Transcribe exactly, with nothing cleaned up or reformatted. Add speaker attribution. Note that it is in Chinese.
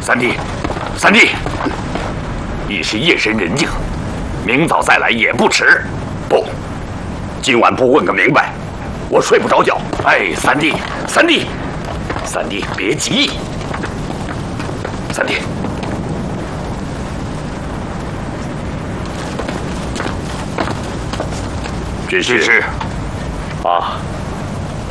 Speaker 1: 三弟，三弟，已是夜深人静，明早再来也不迟。不，今晚不问个明白，我睡不着觉。哎，三弟，三弟，三弟别急，三弟。 只是，啊，